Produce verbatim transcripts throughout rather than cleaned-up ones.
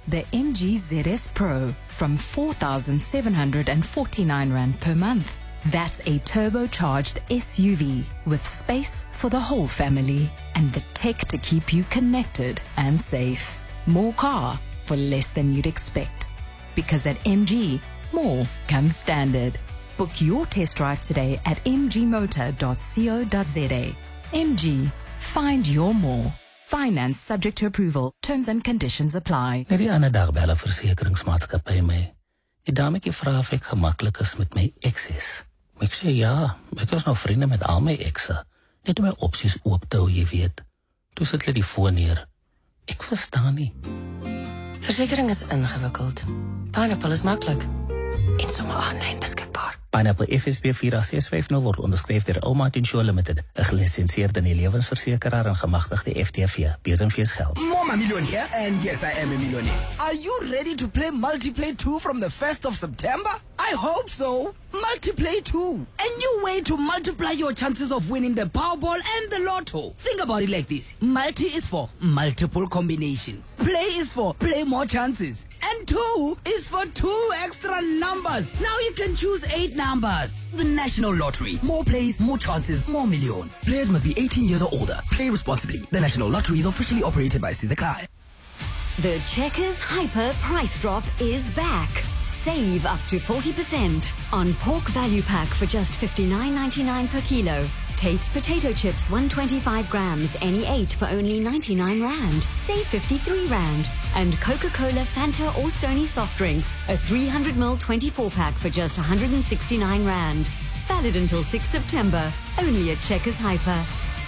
the M G Z S Pro from four thousand seven hundred forty-nine rand per month. That's a turbocharged S U V with space for the whole family and the tech to keep you connected and safe. More car for less than you'd expect. Because at M G, more comes standard. Book your test drive today at m g motor dot co dot z a. M G, find your more. Finance subject to approval. Terms and conditions apply. Net die ander dag bel 'n versekeringsmaatskappy my. Die dametjie vra of ek gemaklik is met my ekses. Ek sê ja, ek is nog vriende met al my ekse. Net om my opsies oop te hou, jy weet. Toe sit hulle die foon neer. Ek verstaan nie. Versekering is ingewikkeld. Pineapple is maklik. En sommer aanlyn beskikbaar. Pineapple F S B vier agt ses vyf nul word onderskryf deur Omat Insure Limited, 'n gelisensieerde lewensversekeraar en gemagtigde F T V, besemfeesgeld. Mama Million here, and yes, I am a millionaire. Are you ready to play Multiplay two from the first of September? I hope so. Multiplay two, a new way to multiply your chances of winning the Powerball and the Lotto. Think about it like this. Multi is for multiple combinations. Play is for play more chances. And two is for two extra numbers. Now you can choose eight numbers. The National Lottery. More plays, more chances, more millions. Players must be eighteen years or older. Play responsibly. The National Lottery is officially operated by Sizakai. The Checkers Hyper price drop is back. Save up to forty percent on pork value pack for just fifty-nine ninety-nine per kilo. Tate's potato chips one hundred twenty-five grams, any eight for only ninety-nine rand. Save fifty-three rand. And Coca-Cola, Fanta or Stony soft drinks, a three hundred milliliter twenty-four pack for just one hundred sixty-nine rand. Valid until sixth September. Only at Checkers Hyper.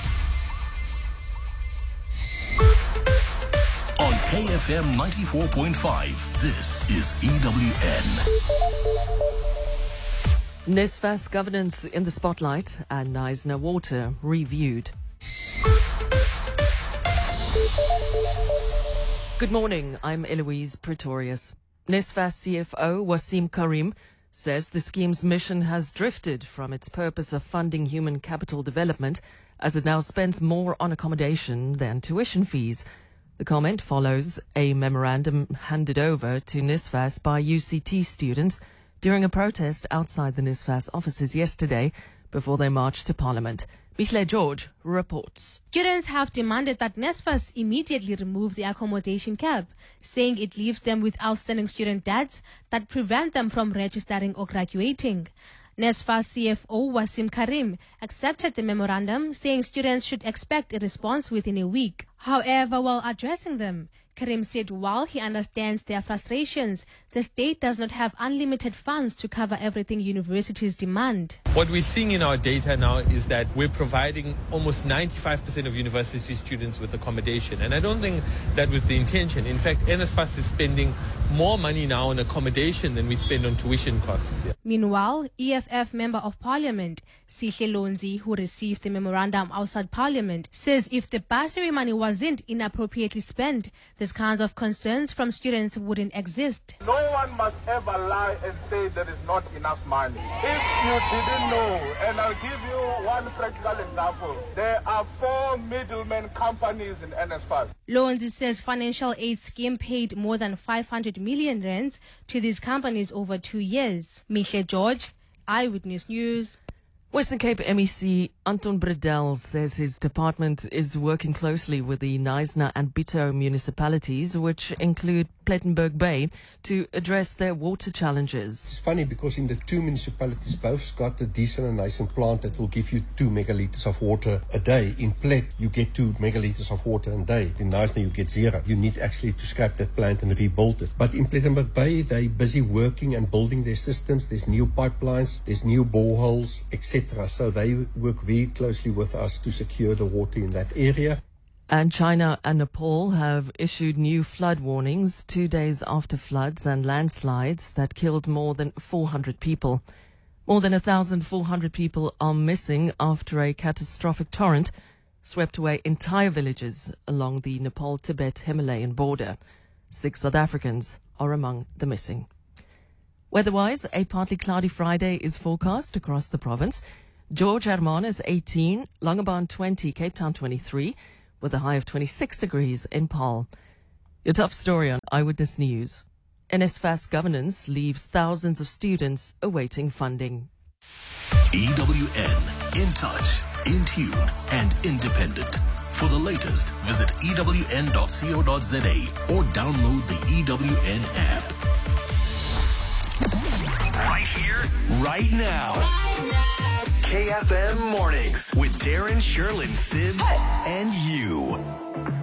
On K F M ninety-four point five, this is E W N. NSFAS governance in the spotlight and Knysna Water reviewed. Good morning, I'm Eloise Pretorius. NSFAS C F O Wasim Karim says the scheme's mission has drifted from its purpose of funding human capital development as it now spends more on accommodation than tuition fees. The comment follows a memorandum handed over to NSFAS by U C T students during a protest outside the NSFAS offices yesterday before they marched to Parliament. Michle George reports. Students have demanded that NSFAS immediately remove the accommodation cap, saying it leaves them with outstanding student debts that prevent them from registering or graduating. NSFAS C F O Wasim Karim accepted the memorandum, saying students should expect a response within a week. However, while addressing them, Karim said while he understands their frustrations, the state does not have unlimited funds to cover everything universities demand. What we're seeing in our data now is that we're providing almost ninety-five percent of university students with accommodation. And I don't think that was the intention. In fact, NSFAS is spending more money now on accommodation than we spend on tuition costs. Yeah. Meanwhile, E F F Member of Parliament, Sihle Lonzi, who received the memorandum outside Parliament, says if the bursary money wasn't inappropriately spent, these kinds of concerns from students wouldn't exist. No one must ever lie and say there is not enough money. If you didn't know, and I'll give you one practical example, there are four middlemen companies in NSFAS. Lonzi says financial aid scheme paid more than five hundred million rands to these companies over two years. Michle George, Eyewitness News. Western Cape M E C Anton Bredell says his department is working closely with the Knysna and Bito municipalities, which include Plettenberg Bay, to address their water challenges. It's funny because in the two municipalities, both got a decent and nice plant that will give you two megalitres of water a day. In Plet, you get two megalitres of water a day. In Knysna, you get zero. You need actually to scrap that plant and rebuild it. But in Plettenberg Bay, they're busy working and building their systems. There's new pipelines, there's new boreholes, et cetera. So they work very closely with us to secure the water in that area. And China and Nepal have issued new flood warnings two days after floods and landslides that killed more than four hundred people. More than one thousand four hundred people are missing after a catastrophic torrent swept away entire villages along the Nepal-Tibet Himalayan border. Six South Africans are among the missing. Weather-wise, a partly cloudy Friday is forecast across the province. George Hermanus eighteen, Longabaan twenty, Cape Town twenty-three, with a high of twenty-six degrees in Paarl. Your top story on Eyewitness News. NSFAS governance leaves thousands of students awaiting funding. E W N, in touch, in tune, and independent. For the latest, visit E W N dot co dot za or download the E W N app. Right here, right now. K F M Mornings with Darren, Sherlyn, Sid, and you.